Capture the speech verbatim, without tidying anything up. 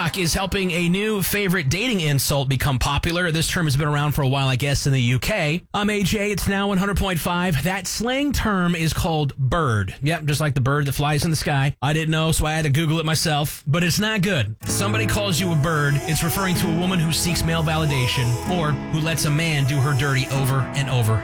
TikTok is helping a new favorite dating insult become popular. This term has been around for a while, I guess, in the U K. I'm A J. It's now one hundred point five. That slang term is called bird. Yep, just like the bird that flies in the sky. I didn't know, so I had to Google it myself. But it's not good. Somebody calls you a bird, it's referring to a woman who seeks male validation or who lets a man do her dirty over and over